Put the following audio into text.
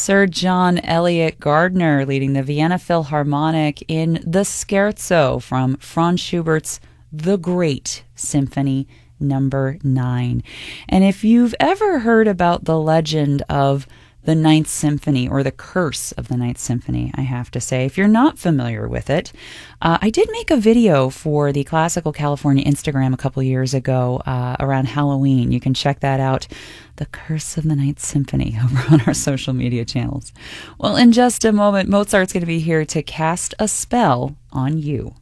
Sir John Eliot Gardner leading the Vienna Philharmonic in the Scherzo from Franz Schubert's The Great Symphony Number 9. And if you've ever heard about the legend of the Ninth Symphony, or the curse of the Ninth Symphony, I have to say, if you're not familiar with it, I did make a video for the Classical California Instagram a couple years ago around Halloween. You can check that out, The Curse of the Ninth Symphony, over on our social media channels. Well, in just a moment, Mozart's going to be here to cast a spell on you.